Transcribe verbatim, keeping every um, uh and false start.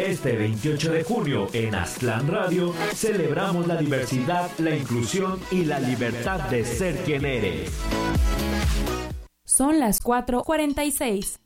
Este veintiocho de junio en Aztlán Radio celebramos la diversidad, la inclusión y la libertad de ser quien eres. Son las cuatro cuarenta y seis.